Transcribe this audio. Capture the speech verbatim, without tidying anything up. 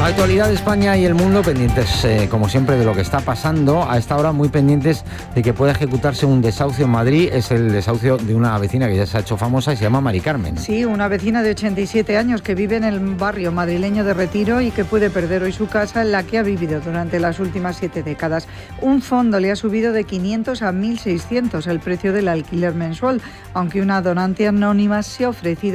Actualidad de España y el mundo, pendientes eh, como siempre de lo que está pasando. A esta hora muy pendientes de que pueda ejecutarse un desahucio en Madrid. Es el desahucio de una vecina que ya se ha hecho famosa y se llama Mari Carmen. Sí, una vecina de ochenta y siete años que vive en el barrio madrileño de Retiro y que puede perder hoy su casa en la que ha vivido durante las últimas siete décadas. Un fondo le ha subido de quinientos a mil seiscientos el precio del alquiler mensual, aunque una donante anónima se ha ofrecido